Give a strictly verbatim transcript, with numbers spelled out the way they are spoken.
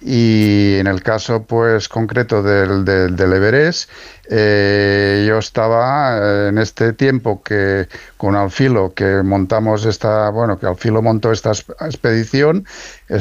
Y en el caso pues concreto del, del, del Everest, eh, yo estaba eh, en este tiempo que con Alfilo, que montamos esta, bueno, que Alfilo montó esta expedición,